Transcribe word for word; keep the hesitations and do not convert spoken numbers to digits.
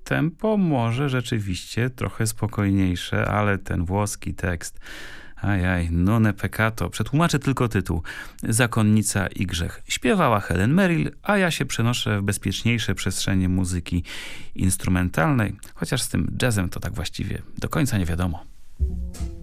tempo może rzeczywiście trochę spokojniejsze, ale ten włoski tekst... Ajaj, non peccato. Przetłumaczę tylko tytuł. Zakonnica i grzech. Śpiewała Helen Merrill, a ja się przenoszę w bezpieczniejsze przestrzenie muzyki instrumentalnej, chociaż z tym jazzem to tak właściwie do końca nie wiadomo.